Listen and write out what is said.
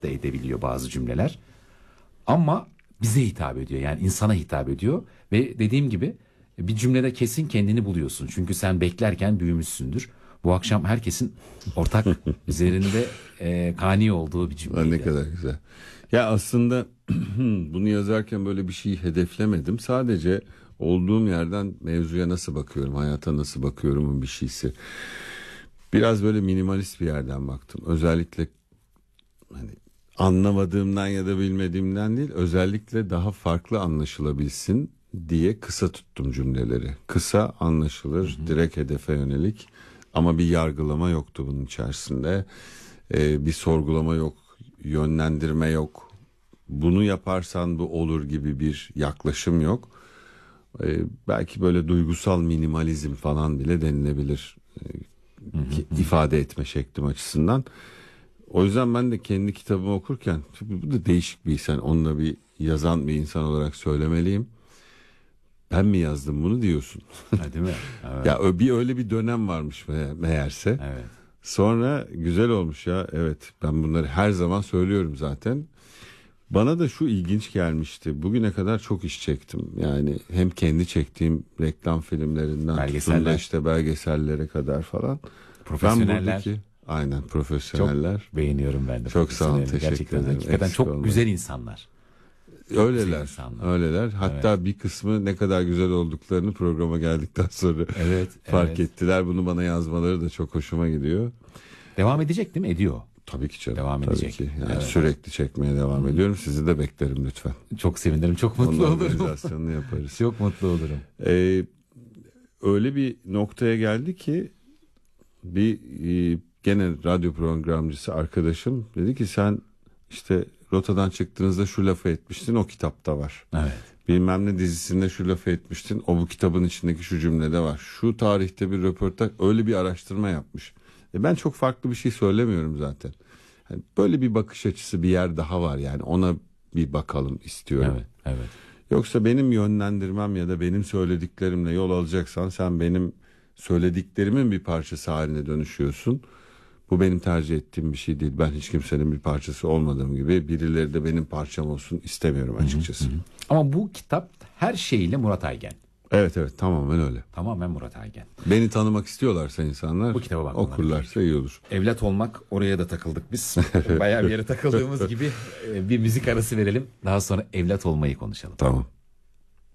da edebiliyor bazı cümleler. Ama bize hitap ediyor, yani insana hitap ediyor ve dediğim gibi bir cümlede kesin kendini buluyorsun. Çünkü sen beklerken büyümüşsündür. Bu akşam herkesin ortak üzerinde kani olduğu bir cümleydi. Ne kadar güzel. Ya aslında bunu yazarken böyle bir şey hedeflemedim. Sadece olduğum yerden mevzuya nasıl bakıyorum, hayata nasıl bakıyorumun bir şeysi. Biraz böyle minimalist bir yerden baktım. Özellikle hani anlamadığımdan ya da bilmediğimden değil, özellikle daha farklı anlaşılabilsin diye kısa tuttum cümleleri. Kısa, anlaşılır, direkt hedefe yönelik, ama bir yargılama yoktu bunun içerisinde. Bir sorgulama yok, yönlendirme yok. Bunu yaparsan bu olur gibi bir yaklaşım yok. Belki böyle duygusal minimalizm falan bile denilebilir. ifade etme şeklim açısından. O yüzden ben de kendi kitabımı okurken, bu da değişik bir insan, onunla bir yazan bir insan olarak söylemeliyim. Ben mi yazdım bunu diyorsun. Değil mi? Evet. Ya öyle bir dönem varmış meğerse. Evet. Sonra güzel olmuş ya. Evet, ben bunları her zaman söylüyorum zaten. Bana da şu ilginç gelmişti. Bugüne kadar çok iş çektim. Yani hem kendi çektiğim reklam filmlerinden tutun da işte belgesellere kadar falan. Profesyoneller. Aynen, profesyoneller. Çok beğeniyorum ben de. Çok sağ olun, teşekkür gerçekten, ederim. hakikaten Eksik çok olmayın. güzel insanlar. Öyleler. Hatta bir kısmı ne kadar güzel olduklarını programa geldikten sonra fark ettiler. Bunu bana yazmaları da çok hoşuma gidiyor. Devam edecek değil mi? Ediyor. Tabii ki canım. Devam tabii edecek. ki. Yani sürekli çekmeye devam ediyorum. Sizi de beklerim lütfen. Çok sevinirim. Çok mutlu Onun olurum. organizasyonunu yaparız. Çok mutlu olurum. Öyle bir noktaya geldi ki bir gene radyo programcısı arkadaşım dedi ki, sen işte Rota'dan çıktığınızda şu lafı etmiştin, o kitapta var. Evet. Bilmem ne dizisinde şu lafı etmiştin, o bu kitabın içindeki şu cümlede var. Şu tarihte bir röportaj, öyle bir araştırma yapmış. Ben çok farklı bir şey söylemiyorum zaten. Yani böyle bir bakış açısı, bir yer daha var, yani ona bir bakalım istiyorum. Evet. Yoksa benim yönlendirmem ya da benim söylediklerimle yol alacaksan, sen benim söylediklerimin bir parçası haline dönüşüyorsun. Bu benim tercih ettiğim bir şey değil. Ben hiç kimsenin bir parçası olmadığım gibi birileri de benim parçam olsun istemiyorum açıkçası. Ama bu kitap her şeyiyle Murat Aygen. Evet, tamamen öyle. Tamamen Murat Aygen. Beni tanımak istiyorlarsa insanlar, bu kitaba bakmaları okurlarsa iyi olur. Evlat olmak, oraya da takıldık biz. Bayağı bir yere takıldığımız gibi bir müzik arası verelim. Daha sonra evlat olmayı konuşalım. Tamam.